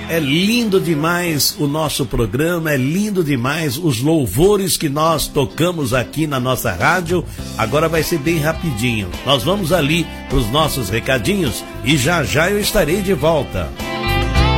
É lindo demais o nosso programa, é lindo demais os louvores que nós tocamos aqui na nossa rádio. Agora vai ser bem rapidinho. Nós vamos ali para os nossos recadinhos e já já eu estarei de volta.